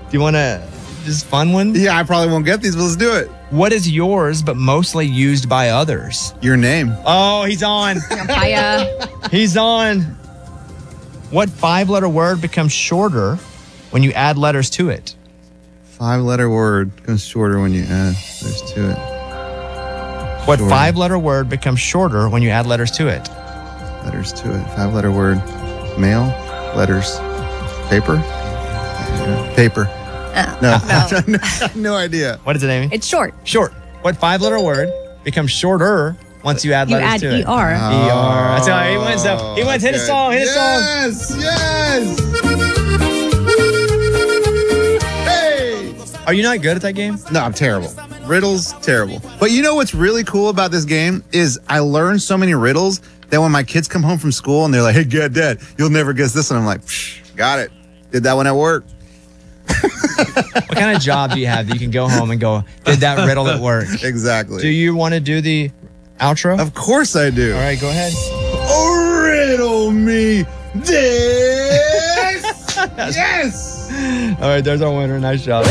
you want to just fun one? Yeah, I probably won't get these, but let's do it. What is yours but mostly used by others? Your name. Oh, he's on. He's on. What 5-letter word becomes shorter when you add letters to it? 5-letter word becomes shorter when you add letters to it. What 5-letter word becomes shorter when you add letters to it? Letters to it. 5-letter word. Mail. Letters. Paper. Paper. No. No idea. What is it, Amy? It's short. Short. What 5-letter word becomes shorter once you add letters to it? You add ER. ER. That's how he wins. So he wins. Hit a song. Hit a song. Yes. Hey. Are you not good at that game? No, I'm terrible. Riddles, terrible. But you know what's really cool about this game is I learned so many riddles that when my kids come home from school and they're like, hey, Dad, you'll never guess this one. I'm like, got it. Did that one at work. What kind of job do you have that you can go home and go, did that riddle at work? Exactly. Do you want to do the outro? Of course I do. All right, go ahead. Riddle me this. Yes. All right, there's our winner. Nice job.